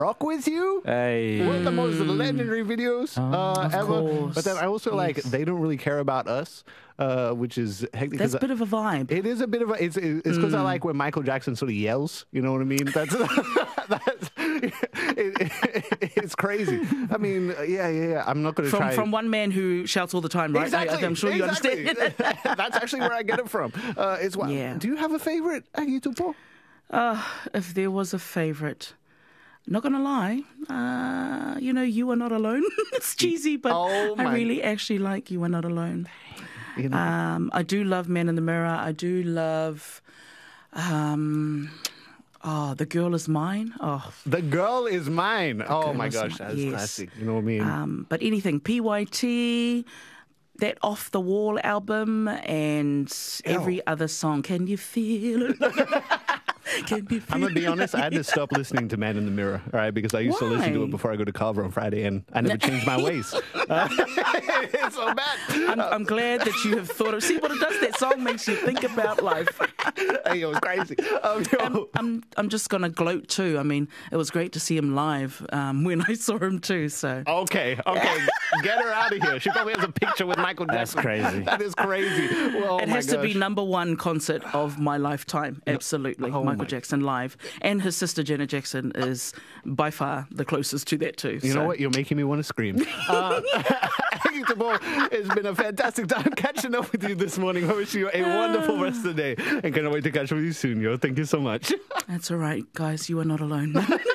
Rock With You. Hey. One of the most legendary videos ever. course. But then I also like They Don't Really Care About Us, which is hectic. That's a bit of a vibe. It is a bit of a. It's because I like when Michael Jackson sort of yells. You know what I mean? It's crazy. I mean, yeah. I'm not going to try. From one man who shouts all the time, right? Exactly. I'm sure you understand. That's actually where I get it from. It's what. Yeah. Do you have a favorite, Agitupo? If there was a favorite, not gonna lie, You Are Not Alone. It's cheesy, but I really actually like You Are Not Alone. You know. I do love Man in the Mirror. I do love The Girl Is Mine. The Girl Is Mine. Oh my Girl Is gosh, Mine. that's Yes. classic. You know what I mean? But anything, PYT, that Off the Wall album, and every other song. Can you feel it? Can you feel I'm going to be honest, I had to stop listening to Man in the Mirror, all right? Because I used to listen to Why? it before I go to Carver on Friday, and I never changed my ways. It's so bad. I'm glad that you have thought of. See what it does? That song makes you think about life. Hey, it was crazy. I'm just gonna gloat too. I mean, it was great to see him live when I saw him too. So Okay. Get her out of here. She probably has a picture with Michael Jackson. That's crazy. That is crazy. Well, it has to be number one concert of my lifetime. Absolutely, Michael Jackson live, and his sister Janet Jackson is by far the closest to that too. You know what? You're making me want to scream. It's been a fantastic time catching up with you this morning. I wish you a wonderful rest of the day, and can't wait to catch up with you soon, yo. Thank you so much. That's all right, guys. You are not alone.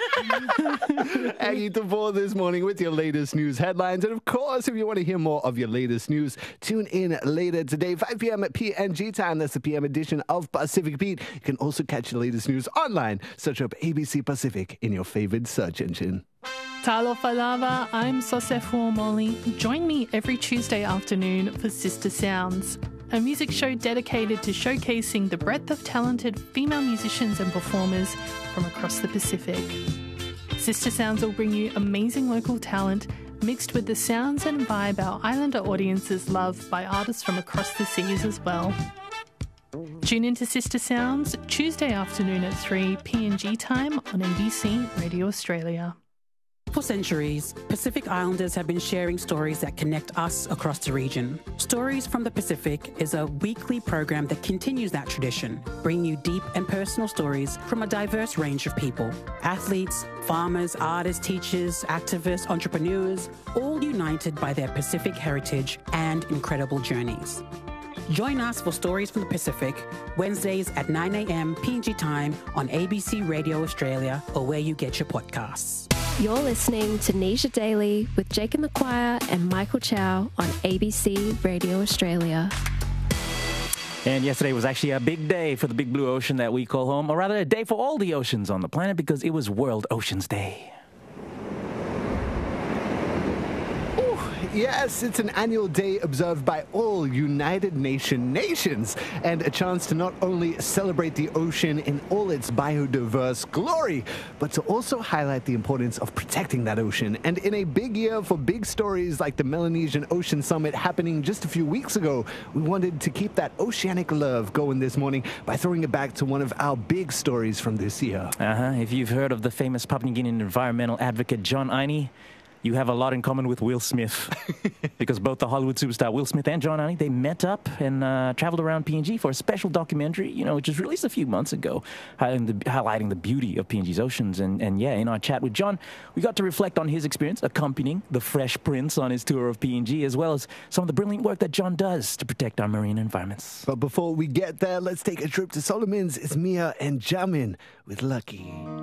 Aggie Tavor this morning with your latest news headlines. And of course, if you want to hear more of your latest news, tune in later today, 5 p.m. at PNG time. That's the PM edition of Pacific Beat. You can also catch the latest news online. Search up ABC Pacific in your favorite search engine. Talofa lava, I'm Sosefo Molly. Join me every Tuesday afternoon for Sister Sounds, a music show dedicated to showcasing the breadth of talented female musicians and performers from across the Pacific. Sister Sounds will bring you amazing local talent mixed with the sounds and vibe our islander audiences love by artists from across the seas as well. Tune into Sister Sounds Tuesday afternoon at 3 PNG time on ABC Radio Australia. For centuries, Pacific Islanders have been sharing stories that connect us across the region. Stories from the Pacific is a weekly program that continues that tradition, bringing you deep and personal stories from a diverse range of people. Athletes, farmers, artists, teachers, activists, entrepreneurs, all united by their Pacific heritage and incredible journeys. Join us for Stories from the Pacific, Wednesdays at 9 a.m. PNG time on ABC Radio Australia or where you get your podcasts. You're listening to Nisha Daily with Jake McQuire and Michael Chow on ABC Radio Australia. And yesterday was actually a big day for the big blue ocean that we call home, or rather a day for all the oceans on the planet because it was World Oceans Day. Yes, it's an annual day observed by all United nations and a chance to not only celebrate the ocean in all its biodiverse glory, but to also highlight the importance of protecting that ocean. And in a big year for big stories like the Melanesian Ocean Summit happening just a few weeks ago, we wanted to keep that oceanic love going this morning by throwing it back to one of our big stories from this year. If you've heard of the famous Papua New Guinean environmental advocate John Iney, you have a lot in common with Will Smith because both the Hollywood superstar Will Smith and John Iney, they met up and traveled around PNG for a special documentary, which was released a few months ago, highlighting the beauty of PNG's oceans. And in our chat with John, we got to reflect on his experience accompanying the Fresh Prince on his tour of PNG, as well as some of the brilliant work that John does to protect our marine environments. But before we get there, let's take a trip to Solomon's. It's Mia and Jamin with Lucky.